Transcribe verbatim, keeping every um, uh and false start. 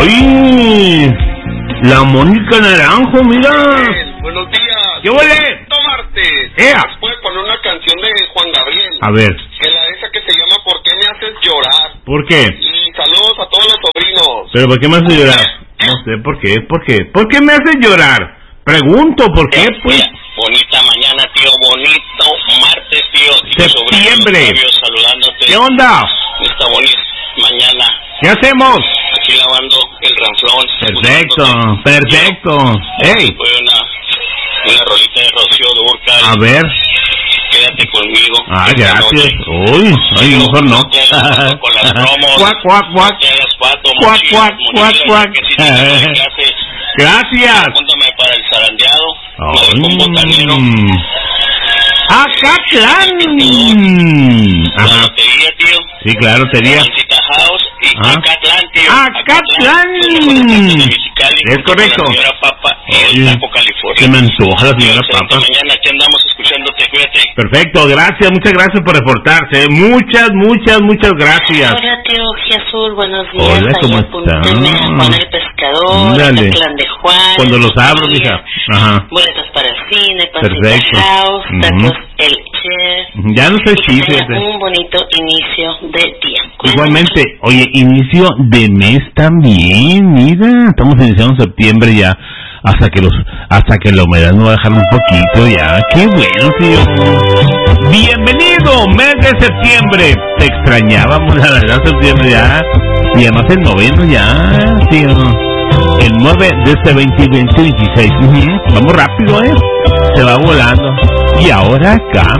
¡Ay! La Mónica Naranjo, mira. Buenos días. ¿Qué huele? Martes. ¡Ea! Después poner una canción de Juan Gabriel. A ver. Que la esa que se llama ¿Por qué me haces llorar? ¿Por qué? Y saludos a todos los sobrinos. ¿Pero por qué me hace llorar? No sé, ¿por qué? ¿Por qué? ¿Por qué me hace llorar? Pregunto, ¿por qué? Pues... Bonita mañana, tío, bonito martes, tío. Septiembre. Sobrinos, saludándote. ¿Qué onda? Esta bonita mañana. ¿Qué hacemos? Aquí lavando el ranflón. Perfecto, perfecto. ¡Ey! Fue una, una rolita de Rocío Dúrcal. A ver. Quédate conmigo. Ah, gracias. Uy, ay, mejor no. Con las promos. Cuac, cuac, cuac. Cuac, cuac, cuac, cuac. Gracias. Apúntame para el zarandeado. Ay. Acatlán. Ajá. Lotería, tío. Sí, claro, lotería. House y Acatlán, tío. Acatlán. Es correcto. La señora Papa en Tapo, California. Se me antoja la señora Papa. Mañana aquí andamos escuchándote, cuídate. Perfecto, gracias, muchas gracias por reportarse. Muchas, muchas, muchas gracias. Hola, tío Giazul, buenos días. Hola, ¿cómo estás? Juan el Pescador, Dale. Acatlán de Juan. Cuando los abro, mija. Ajá. Boletos para el cine, Perfecto. House, Uh-huh. tacos El Chef. Ya no soy Y que sí, tenga fíjate. un bonito inicio de día. Cuídate Igualmente, mucho. oye, inicio de mes también, mira, estamos iniciando septiembre ya, hasta que los, hasta que la humedad nos va a dejar un poquito ya, qué bueno, tío. Bienvenido, mes de septiembre, te extrañábamos, la verdad, septiembre ya, y además el noveno ya, tío. El nueve de este veinte veintiséis, uh-huh. Vamos rápido, eh, se va volando, y ahora acá,